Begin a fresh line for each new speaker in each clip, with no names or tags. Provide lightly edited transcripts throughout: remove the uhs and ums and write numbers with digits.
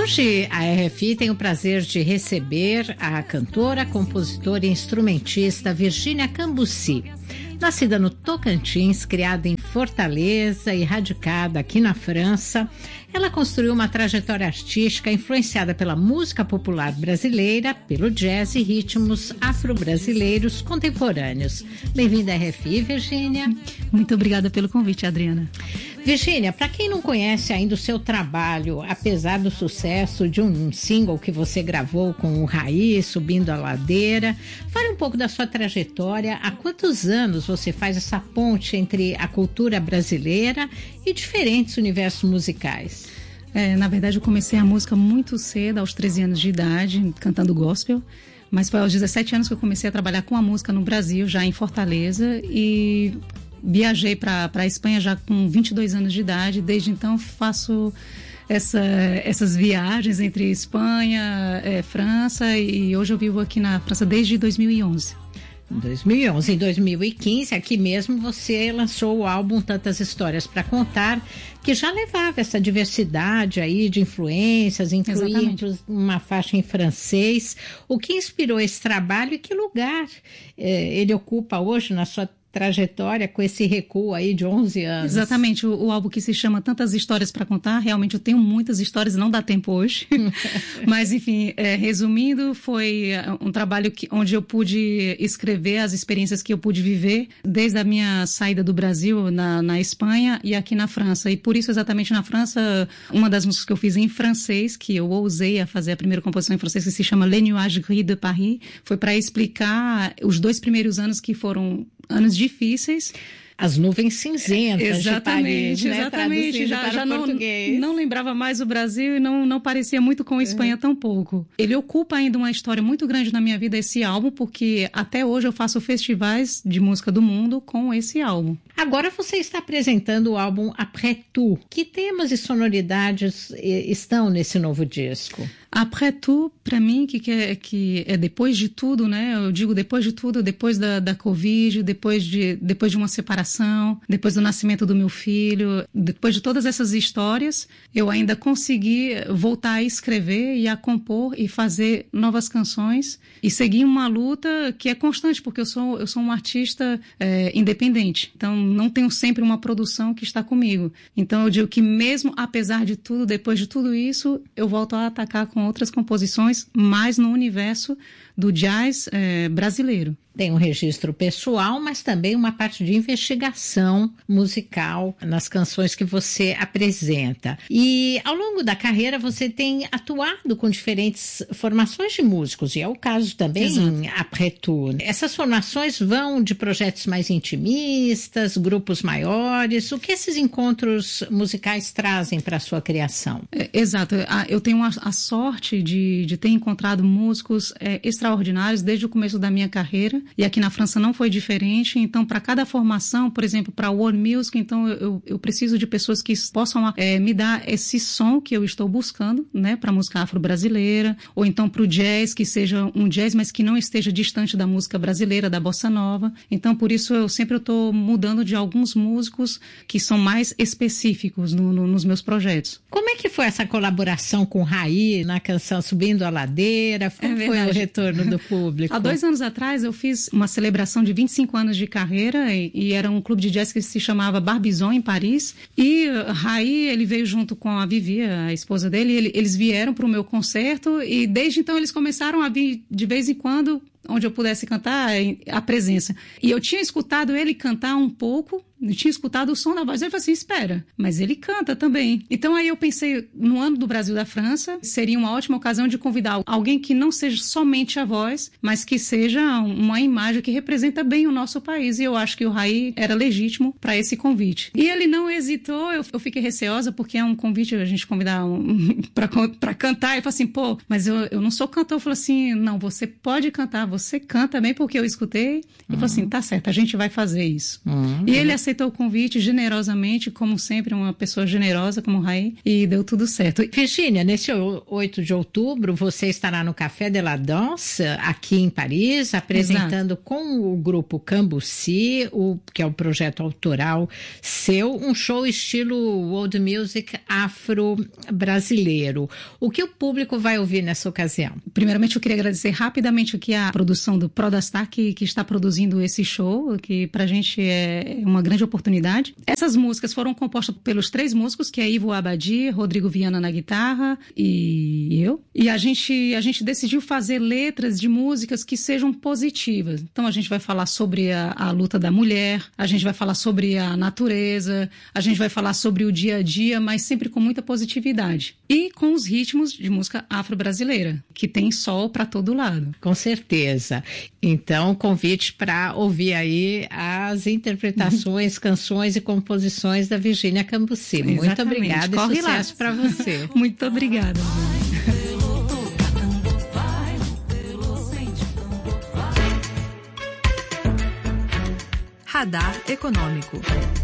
Hoje a RFI tem o prazer de receber a cantora, compositora e instrumentista Virgínia Cambuci. Nascida no Tocantins, criada em Fortaleza e radicada aqui na França, ela construiu uma trajetória artística influenciada pela música popular brasileira, pelo jazz e ritmos afro-brasileiros contemporâneos. Bem-vinda à RFI, Virgínia.
Muito obrigada pelo convite, Adriana.
Virgínia, para quem não conhece ainda o seu trabalho, apesar do sucesso de um single que você gravou com o Raí, Subindo a Ladeira, fale um pouco da sua trajetória. Há quantos anos você faz essa ponte entre a cultura brasileira e diferentes universos musicais?
Na verdade, eu comecei a música muito cedo, aos 13 anos de idade, cantando gospel. Mas foi aos 17 anos que eu comecei a trabalhar com a música no Brasil, já em Fortaleza, e viajei para a Espanha já com 22 anos de idade. Desde então faço essas viagens entre Espanha, França, e hoje eu vivo aqui na França desde 2011.
Em 2011, em 2015, aqui mesmo você lançou o álbum Tantas Histórias para Contar, que já levava essa diversidade aí de influências, incluindo uma faixa em francês. O que inspirou esse trabalho e que lugar ele ocupa hoje na sua trajetória com esse recuo aí de 11 anos?
Exatamente, o álbum que se chama Tantas Histórias para Contar, realmente eu tenho muitas histórias, não dá tempo hoje, mas enfim, resumindo, foi um trabalho onde eu pude escrever as experiências que eu pude viver desde a minha saída do Brasil na Espanha e aqui na França, e por isso exatamente na França, uma das músicas que eu fiz em francês, que eu ousei a fazer a primeira composição em francês, que se chama Les Nuages Gris de Paris, foi para explicar os 2 primeiros anos que foram anos difíceis.
As nuvens cinzentas de Paris, né?
Exatamente. Já não lembrava mais o Brasil e não parecia muito com a Espanha tampouco. Ele ocupa ainda uma história muito grande na minha vida, esse álbum, porque até hoje eu faço festivais de música do mundo com esse álbum.
Agora você está apresentando o álbum Après Tout. Que temas e sonoridades estão nesse novo disco?
Après Tout, para mim, que é depois de tudo, né? Eu digo depois de tudo, depois da Covid, depois de uma separação, depois do nascimento do meu filho, depois de todas essas histórias, eu ainda consegui voltar a escrever e a compor e fazer novas canções e seguir uma luta que é constante, porque eu sou um artista independente, então não tenho sempre uma produção que está comigo. Então eu digo que mesmo apesar de tudo, depois de tudo isso, eu volto a atacar com outras composições, mais no universo do jazz brasileiro.
Tem um registro pessoal, mas também uma parte de investigação musical nas canções que você apresenta. E ao longo da carreira você tem atuado com diferentes formações de músicos, e é o caso também em Après Tout. Essas formações vão de projetos mais intimistas, grupos maiores. O que esses encontros musicais trazem para a sua criação?
Exato. Eu tenho a sorte de ter encontrado músicos extraordinários desde o começo da minha carreira. E aqui na França não foi diferente. Então, para cada formação, por exemplo, para World Music, então eu preciso de pessoas que possam me dar esse som que eu estou buscando, né, para a música afro-brasileira, ou então para o jazz, que seja um jazz, mas que não esteja distante da música brasileira, da bossa nova. Então, por isso, eu sempre estou mudando de alguns músicos que são mais específicos nos meus projetos.
Como é que foi essa colaboração com o Raí na canção Subindo a Ladeira? Como foi o retorno do público?
Há 2 anos atrás, eu fiz uma celebração de 25 anos de carreira e era um clube de jazz que se chamava Barbizon, em Paris. E Raí, ele veio junto com a Vivi, a esposa dele, eles vieram para o meu concerto e desde então eles começaram a vir de vez em quando, onde eu pudesse cantar, a presença. E eu tinha escutado ele cantar um pouco, eu tinha escutado o som da voz. Ele falou assim, espera, mas ele canta também. Então aí eu pensei, no ano do Brasil da França, seria uma ótima ocasião de convidar alguém que não seja somente a voz, mas que seja uma imagem que representa bem o nosso país. E eu acho que o Raí era legítimo para esse convite. E ele não hesitou, eu fiquei receosa, porque é um convite, a gente convidar para cantar. Ele falou assim, mas eu não sou cantor. Eu falei assim, não, você pode cantar, você canta também, porque eu escutei e falei assim, tá certo, a gente vai fazer isso. E ele aceitou o convite generosamente, como sempre, uma pessoa generosa como o Raí, e deu tudo certo.
Virgínia, nesse 8 de outubro, você estará no Café de la Danse, aqui em Paris, apresentando com o grupo Cambuci, que é o projeto autoral seu, um show estilo world music afro-brasileiro. O que o público vai ouvir nessa ocasião?
Primeiramente, eu queria agradecer rapidamente aqui a produção do Prodastar, que está produzindo esse show, que pra gente é uma grande oportunidade. Essas músicas foram compostas pelos 3 músicos, que é Ivo Abadi, Rodrigo Viana na guitarra e eu. E a gente decidiu fazer letras de músicas que sejam positivas. Então a gente vai falar sobre a luta da mulher, a gente vai falar sobre a natureza, a gente vai falar sobre o dia a dia, mas sempre com muita positividade. E com os ritmos de música afro-brasileira, que tem sol para todo lado.
Com certeza. Então, convite para ouvir aí as interpretações, canções e composições da Virgínia Cambuci. Muito obrigada e sucesso para você.
Muito obrigada.
Radar Econômico.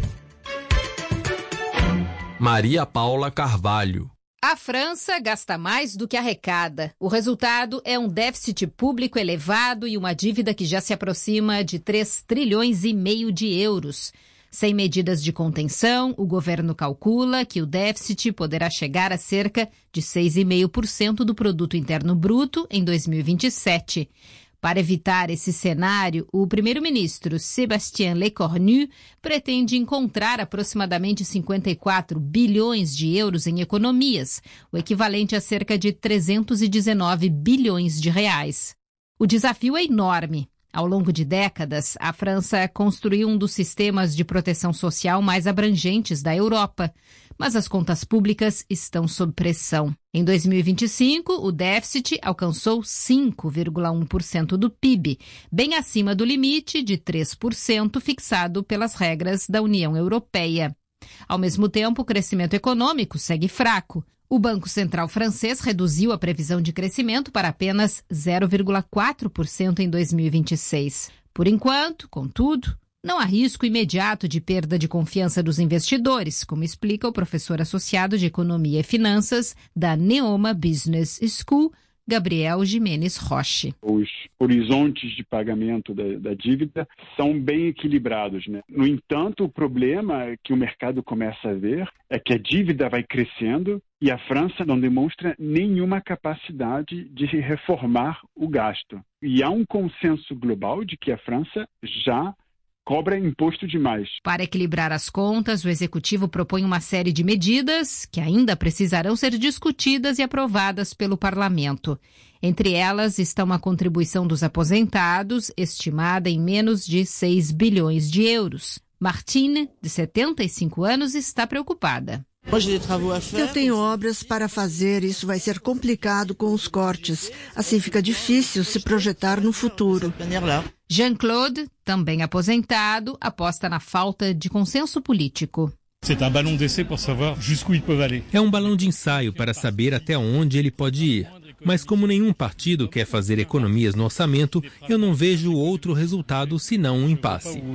Maria Paula Carvalho.
A França gasta mais do que arrecada. O resultado é um déficit público elevado e uma dívida que já se aproxima de 3,5 trilhões de euros. Sem medidas de contenção, o governo calcula que o déficit poderá chegar a cerca de 6,5% do produto interno bruto em 2027. Para evitar esse cenário, o primeiro-ministro Sébastien Lecornu pretende encontrar aproximadamente 54 bilhões de euros em economias, o equivalente a cerca de 319 bilhões de reais. O desafio é enorme. Ao longo de décadas, a França construiu um dos sistemas de proteção social mais abrangentes da Europa, mas as contas públicas estão sob pressão. Em 2025, o déficit alcançou 5,1% do PIB, bem acima do limite de 3% fixado pelas regras da União Europeia. Ao mesmo tempo, o crescimento econômico segue fraco. O Banco Central francês reduziu a previsão de crescimento para apenas 0,4% em 2026. Por enquanto, contudo, não há risco imediato de perda de confiança dos investidores, como explica o professor associado de Economia e Finanças da Neoma Business School, Gabriel Jimenez Roche.
Os horizontes de pagamento da dívida são bem equilibrados, né? No entanto, o problema que o mercado começa a ver é que a dívida vai crescendo e a França não demonstra nenhuma capacidade de reformar o gasto. E há um consenso global de que a França já cobra imposto demais.
Para equilibrar as contas, o executivo propõe uma série de medidas que ainda precisarão ser discutidas e aprovadas pelo parlamento. Entre elas está uma contribuição dos aposentados, estimada em menos de 6 bilhões de euros. Martine, de 75 anos, está preocupada.
Eu tenho obras para fazer, isso vai ser complicado com os cortes. Assim fica difícil se projetar no futuro.
Jean-Claude, também aposentado, aposta na falta de consenso político.
É um balão de ensaio para saber até onde ele pode ir. Mas como nenhum partido quer fazer economias no orçamento, eu não vejo outro resultado senão um impasse.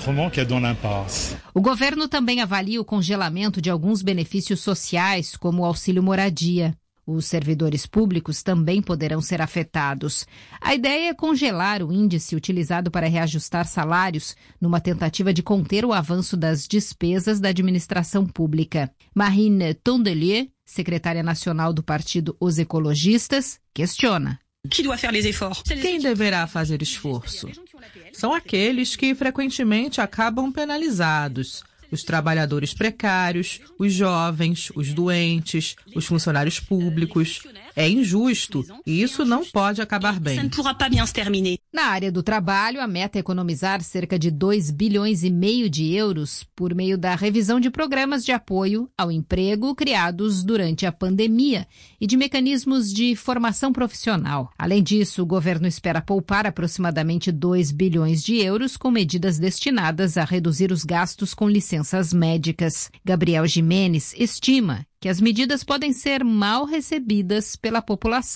O governo também avalia o congelamento de alguns benefícios sociais, como o auxílio moradia. Os servidores públicos também poderão ser afetados. A ideia é congelar o índice utilizado para reajustar salários, numa tentativa de conter o avanço das despesas da administração pública. Marine Tondelier, secretária nacional do partido Os Ecologistas, questiona.
Quem deverá fazer esforço? São aqueles que frequentemente acabam penalizados. Os trabalhadores precários, os jovens, os doentes, os funcionários públicos. É injusto e isso não pode acabar bem.
Na área do trabalho, a meta é economizar cerca de 2,5 bilhões de euros por meio da revisão de programas de apoio ao emprego criados durante a pandemia e de mecanismos de formação profissional. Além disso, o governo espera poupar aproximadamente 2 bilhões de euros com medidas destinadas a reduzir os gastos com licenças médicas. Gabriel Jimenez estima que as medidas podem ser mal recebidas pela população.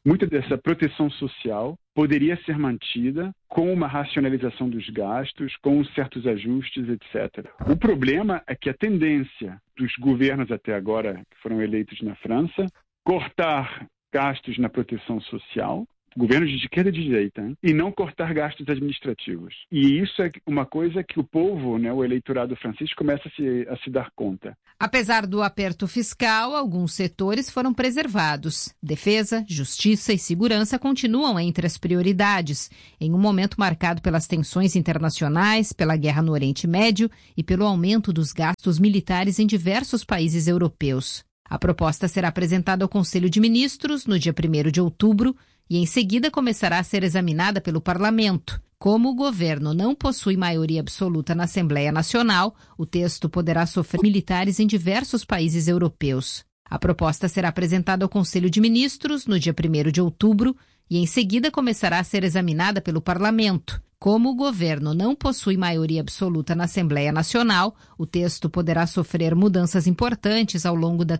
Muita dessa proteção social poderia ser mantida com uma racionalização dos gastos, com certos ajustes, etc. O problema é que a tendência dos governos até agora, que foram eleitos na França, cortar gastos na proteção social, governos de esquerda e de direita, hein? E não cortar gastos administrativos. E isso é uma coisa que o povo, o eleitorado francês, começa a se dar conta.
Apesar do aperto fiscal, alguns setores foram preservados. Defesa, justiça e segurança continuam entre as prioridades, em um momento marcado pelas tensões internacionais, pela guerra no Oriente Médio e pelo aumento dos gastos militares em diversos países europeus. A proposta será apresentada ao Conselho de Ministros no dia 1º de outubro e em seguida começará a ser examinada pelo Parlamento. Como o governo não possui maioria absoluta na Assembleia Nacional, o texto poderá sofrer militares em diversos países europeus. A proposta será apresentada ao Conselho de Ministros no dia 1º de outubro e em seguida começará a ser examinada pelo Parlamento. Como o governo não possui maioria absoluta na Assembleia Nacional, o texto poderá sofrer mudanças importantes ao longo da